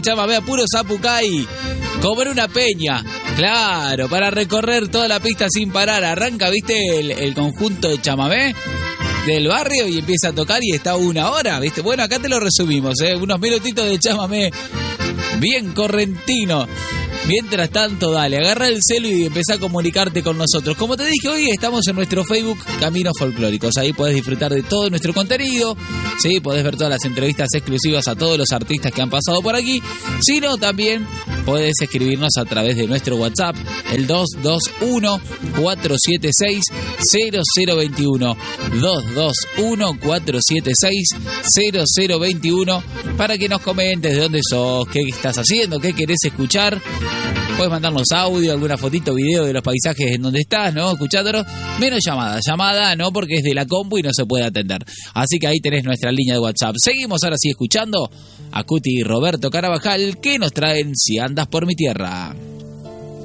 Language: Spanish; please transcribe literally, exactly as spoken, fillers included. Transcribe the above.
Chamamé a puro Zapucay, como en una peña, claro, para recorrer toda la pista sin parar. Arranca, viste, el, el conjunto de chamamé del barrio y empieza a tocar y está una hora, viste. Bueno, acá te lo resumimos, ¿eh? Unos minutitos de chamamé bien correntino. Mientras tanto, dale, agarra el celu y empezá a comunicarte con nosotros. Como te dije, hoy estamos en nuestro Facebook Caminos Folclóricos. Ahí podés disfrutar de todo nuestro contenido, ¿sí? Podés ver todas las entrevistas exclusivas a todos los artistas que han pasado por aquí. Si no, también podés escribirnos a través de nuestro WhatsApp, el dos dos uno, cuatro siete seis, cero cero dos uno. dos dos uno, cuatro siete seis, cero cero dos uno para que nos comentes de dónde sos, qué estás haciendo, qué querés escuchar. Puedes mandarnos audio, alguna fotito, video de los paisajes en donde estás, ¿no? Escuchándonos. Menos llamada. Llamada no, porque es de la compu y no se puede atender. Así que ahí tenés nuestra línea de WhatsApp. Seguimos ahora sí escuchando a Cuti y Roberto Carabajal, que nos traen Si andas por mi tierra.